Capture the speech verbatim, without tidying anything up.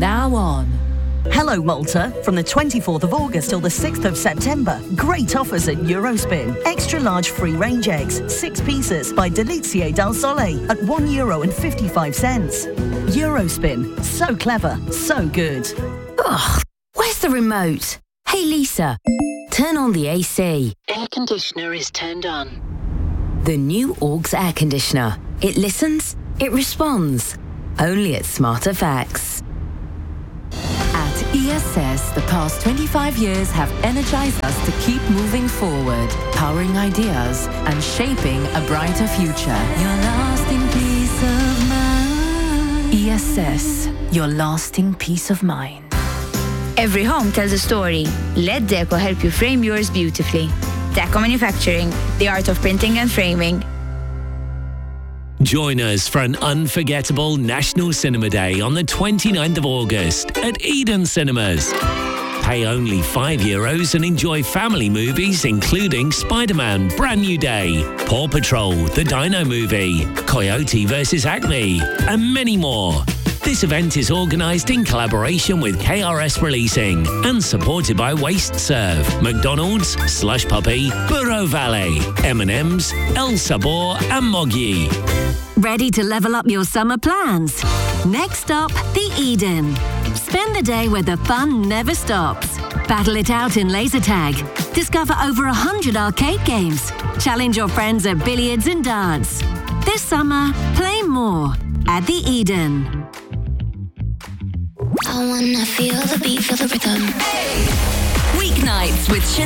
now on. Hello Malta, from the twenty-fourth of August till the sixth of September, great offers at Eurospin. Extra large free range eggs, six pieces by Delizie Dal Sole at one euro and fifty-five cents. Eurospin, so clever, so good. Ugh, where's the remote? Hey Lisa, turn on the A C. Air conditioner is turned on. The new Augs air conditioner. It listens, it responds. Only at Smarter Facts. At E S S, the past twenty-five years have energized us to keep moving forward, powering ideas and shaping a brighter future. Your lasting peace of mind. E S S, your lasting peace of mind. Every home tells a story. Let Deco help you frame yours beautifully. Deco Manufacturing, the art of printing and framing. Join us for an unforgettable National Cinema Day on the twenty-ninth of August at Eden Cinemas. Pay only five euros and enjoy family movies including Spider-Man Brand New Day, Paw Patrol, The Dino Movie, Coyote versus Acme, and many more. This event is organised in collaboration with K R S Releasing and supported by Waste Serve, McDonald's, Slush Puppy, Burro Valley, M and M's, El Sabor and Moggy. Ready to level up your summer plans? Next up, the Eden. Spend the day where the fun never stops. Battle it out in laser tag. Discover over one hundred arcade games. Challenge your friends at billiards and darts. This summer, play more at the Eden. I wanna feel the beat, feel the rhythm. Weeknights with